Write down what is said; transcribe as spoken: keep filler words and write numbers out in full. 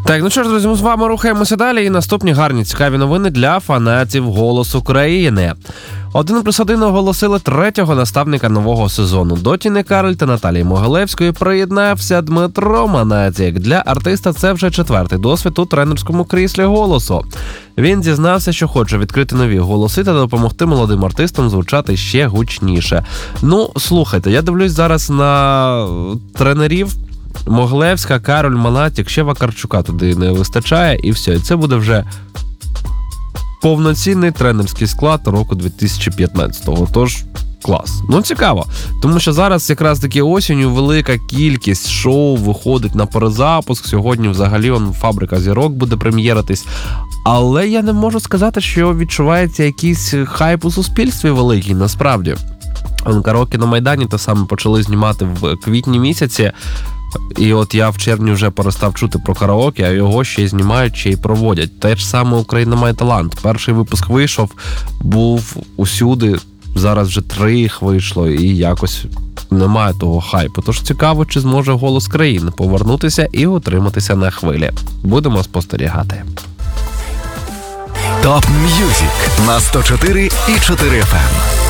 Так, ну що ж, друзі, ми з вами рухаємося далі. І наступні гарні, цікаві новини для фанатів «Голос України». Один плюс один оголосили третього наставника нового сезону. До Тіни Кароль та Наталії Могилевської приєднався Дмитро Манатік. Для артиста це вже четвертий досвід у тренерському кріслі «Голосу». Він зізнався, що хоче відкрити нові голоси та допомогти молодим артистам звучати ще гучніше. Ну, слухайте, я дивлюсь зараз на тренерів. Могилевська, Кароль, Манатік, ще Вакарчука туди не вистачає, і все. І це буде вже повноцінний тренерський склад року дві тисячі п'ятнадцятого. Тож, клас. Ну, цікаво. Тому що зараз якраз таки осінню велика кількість шоу виходить на перезапуск. Сьогодні взагалі он, «Фабрика зірок» буде прем'єритись. Але я не можу сказати, що відчувається якийсь хайп у суспільстві великий, насправді. Караоке на Майдані те саме почали знімати в квітні місяці. І от я в червні вже перестав чути про караоке, а його ще й знімають, ще й проводять. Те ж саме «Україна має талант». Перший випуск вийшов, був усюди, зараз вже три їх вийшло, і якось немає того хайпу. Тож цікаво, чи зможе «Голос країни» повернутися і утриматися на хвилі. Будемо спостерігати. Топ М'юзик на сто чотири і чотири еф ем.